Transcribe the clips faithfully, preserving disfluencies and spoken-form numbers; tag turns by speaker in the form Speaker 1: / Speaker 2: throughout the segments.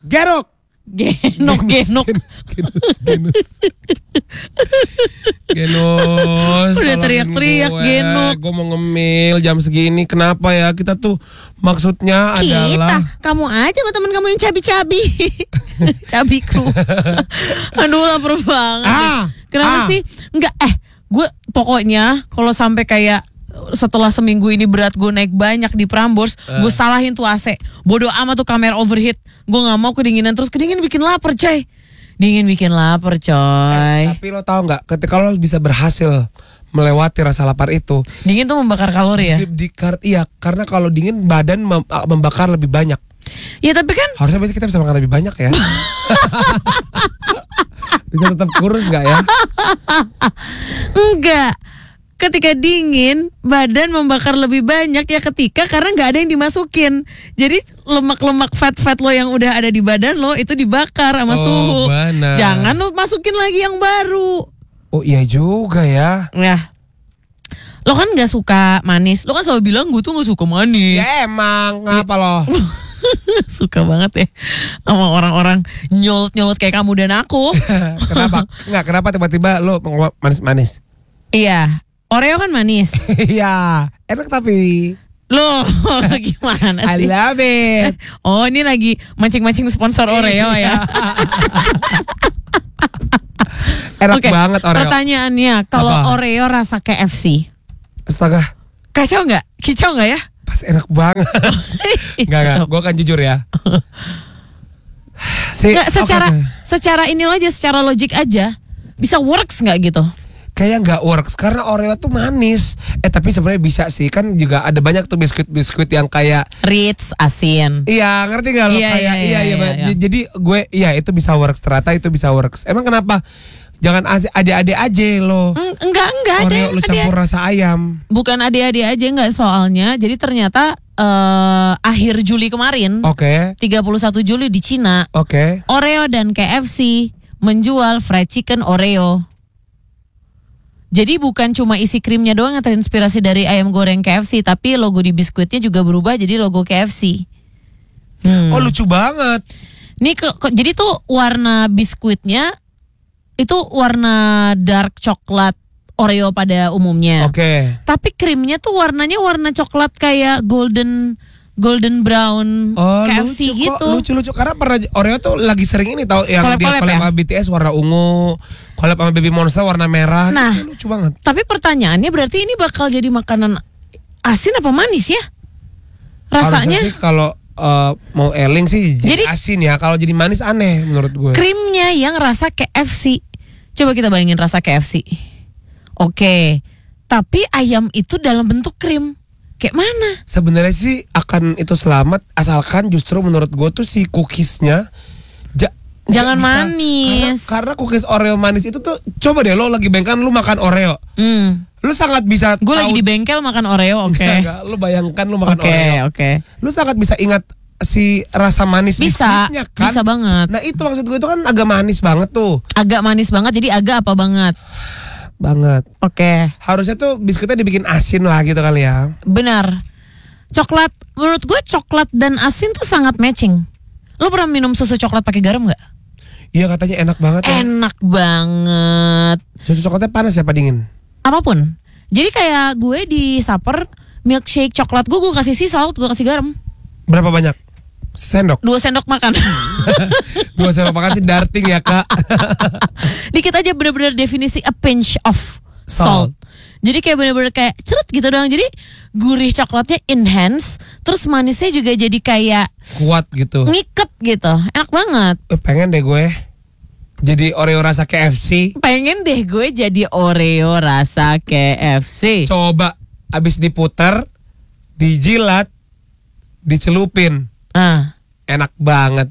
Speaker 1: Genok.
Speaker 2: Genok, genok.
Speaker 1: Genus, genus. Genus.
Speaker 2: Udah teriak-teriak genok.
Speaker 1: Gue mau ngemil jam segini. Kenapa ya? Kita tuh maksudnya
Speaker 2: Kita,
Speaker 1: adalah
Speaker 2: kamu aja sama temen kamu yang cabi-cabi. Cabiku. Aduh lapar banget.
Speaker 1: Ah,
Speaker 2: Kenapa
Speaker 1: ah.
Speaker 2: sih? Enggak, eh gue pokoknya kalau sampai kayak setelah seminggu ini berat gue naik banyak di Prambors, uh. gue salahin tuh A C. Bodoh amat tuh kamera overheat. Gue gak mau kedinginan terus. Kedinginan bikin lapar coy. Dingin bikin lapar coy.
Speaker 1: Eh, tapi lo tau gak, ketika lo bisa berhasil melewati rasa lapar itu,
Speaker 2: dingin tuh membakar kalori ya?
Speaker 1: Di, di, kar, iya, karena kalau dingin badan mem, membakar lebih banyak.
Speaker 2: Ya tapi kan
Speaker 1: harusnya berarti kita bisa makan lebih banyak ya. Bisa tetap kurus gak ya?
Speaker 2: Enggak. Ketika dingin, badan membakar lebih banyak ya ketika karena nggak ada yang dimasukin. Jadi lemak-lemak fat-fat lo yang udah ada di badan lo itu dibakar sama
Speaker 1: oh,
Speaker 2: suhu.
Speaker 1: Benar.
Speaker 2: Jangan lo masukin lagi yang baru.
Speaker 1: Oh iya juga ya.
Speaker 2: Ya. Lo kan nggak suka manis. Lo kan selalu bilang gue tuh nggak suka manis.
Speaker 1: Ya emang, ngapa lo?
Speaker 2: Suka banget ya sama orang-orang nyolot-nyolot kayak kamu dan aku.
Speaker 1: Kenapa? Nggak, kenapa tiba-tiba lo manis-manis?
Speaker 2: Iya. Oreo kan manis.
Speaker 1: Iya, enak tapi.
Speaker 2: Loh, gimana sih?
Speaker 1: I love it.
Speaker 2: Oh, ini lagi mancing-mancing sponsor Oreo ya.
Speaker 1: Enak
Speaker 2: okay,
Speaker 1: banget Oreo.
Speaker 2: Pertanyaannya, kalau Oreo rasa K F C,
Speaker 1: astaga,
Speaker 2: kacau nggak? Kicau nggak ya?
Speaker 1: Pasti enak banget. Enggak, enggak, gue akan jujur ya. Si,
Speaker 2: nggak, secara
Speaker 1: okay.
Speaker 2: secara inilah aja, secara logik aja, bisa works nggak gitu?
Speaker 1: Kayak nggak works karena Oreo tuh manis. Eh tapi sebenarnya bisa sih, kan juga ada banyak tuh biskuit-biskuit yang kayak
Speaker 2: Ritz asin.
Speaker 1: Iya, ngerti nggak lo?
Speaker 2: Iya,
Speaker 1: kayak
Speaker 2: iya,
Speaker 1: iya, iya,
Speaker 2: iya, iya.
Speaker 1: Jadi gue iya itu bisa works, ternyata itu bisa works. Emang kenapa? Jangan adik-adik aja lo.
Speaker 2: Mm, enggak, enggak ada.
Speaker 1: Oreo lu campur
Speaker 2: ada.
Speaker 1: rasa ayam.
Speaker 2: Bukan adik-adik aja, enggak, soalnya. Jadi ternyata uh, akhir Juli kemarin,
Speaker 1: Oke. Okay.
Speaker 2: tiga puluh satu Juli di Cina,
Speaker 1: Oke. Okay.
Speaker 2: Oreo dan K F C menjual fried chicken Oreo. Jadi bukan cuma isi krimnya doang yang terinspirasi dari ayam goreng K F C, tapi logo di biskuitnya juga berubah jadi logo K F C. Hmm.
Speaker 1: Oh lucu banget.
Speaker 2: Nih ke, ke, jadi tuh warna biskuitnya itu warna dark coklat Oreo pada umumnya.
Speaker 1: Oke. Okay.
Speaker 2: Tapi krimnya tuh warnanya warna coklat kayak golden golden brown
Speaker 1: oh,
Speaker 2: K F C
Speaker 1: lucu,
Speaker 2: gitu.
Speaker 1: Lucu-lucu karena pernah Oreo tuh lagi sering ini tau yang
Speaker 2: collab,
Speaker 1: dia
Speaker 2: collab
Speaker 1: collab
Speaker 2: ya?
Speaker 1: sama B T S warna ungu, collab sama Baby Monster warna merah.
Speaker 2: Nah,
Speaker 1: itu lucu banget.
Speaker 2: Tapi pertanyaannya berarti ini bakal jadi makanan asin apa manis ya? Rasanya
Speaker 1: harusnya sih kalau uh, mau eling sih jadi, jadi asin ya. Kalau jadi manis aneh menurut gue.
Speaker 2: Krimnya yang rasa K F C. Coba kita bayangin rasa K F C. Oke, tapi ayam itu dalam bentuk krim. Kayak mana? Sebenarnya
Speaker 1: sih akan itu selamat asalkan justru menurut gue tuh si cookiesnya ja,
Speaker 2: jangan
Speaker 1: bisa,
Speaker 2: manis.
Speaker 1: Karena, karena cookies Oreo manis itu tuh coba deh lo lagi bengkel lu makan Oreo.
Speaker 2: Hmm.
Speaker 1: Lu sangat bisa.
Speaker 2: Gue lagi di bengkel makan Oreo, oke. Okay.
Speaker 1: Lu bayangkan lu makan
Speaker 2: okay,
Speaker 1: Oreo.
Speaker 2: Oke, oke. Okay.
Speaker 1: Lu sangat bisa ingat si rasa manis
Speaker 2: bisa,
Speaker 1: biskuitnya kan?
Speaker 2: Bisa banget.
Speaker 1: Nah itu maksud gue itu kan agak manis banget tuh.
Speaker 2: Agak manis banget, jadi agak apa banget?
Speaker 1: Banget.
Speaker 2: Oke. Okay.
Speaker 1: Harusnya tuh biskuitnya dibikin asin lah gitu kali ya.
Speaker 2: Benar. Coklat, menurut gue coklat dan asin tuh sangat matching. Lo pernah minum susu coklat pakai garam nggak?
Speaker 1: Iya katanya enak banget.
Speaker 2: Enak ya? banget.
Speaker 1: Susu coklatnya panas ya apa dingin?
Speaker 2: Apapun. Jadi kayak gue di Supper milkshake coklat gue, gue kasih sea salt, gue kasih garam.
Speaker 1: Berapa banyak? Sendok?
Speaker 2: Dua sendok makan.
Speaker 1: Dua sendok makan sih darting ya kak.
Speaker 2: Dikit aja, bener-bener definisi a pinch of salt. salt. Jadi kayak bener-bener kayak ceret gitu doang. Jadi gurih coklatnya enhance, terus manisnya juga jadi kayak
Speaker 1: kuat gitu,
Speaker 2: ngiket gitu. Enak banget.
Speaker 1: eh, Pengen deh gue jadi Oreo rasa K F C.
Speaker 2: Pengen deh gue jadi Oreo rasa K F C.
Speaker 1: Coba abis diputer, dijilat, dicelupin.
Speaker 2: Ah,
Speaker 1: enak banget.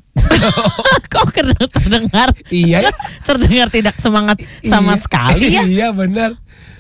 Speaker 2: Kok terdengar?
Speaker 1: Iya ya?
Speaker 2: Terdengar tidak semangat sama
Speaker 1: iya,
Speaker 2: sekali ya?
Speaker 1: Iya benar.